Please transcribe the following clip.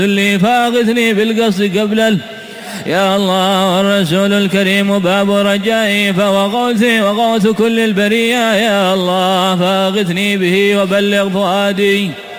اللي فاغثني بالقصد قبل يا الله والرسول الكريم باب رجائي فهو غوثي وغوث كل البرية يا الله فاغثني به وبلغ فؤادي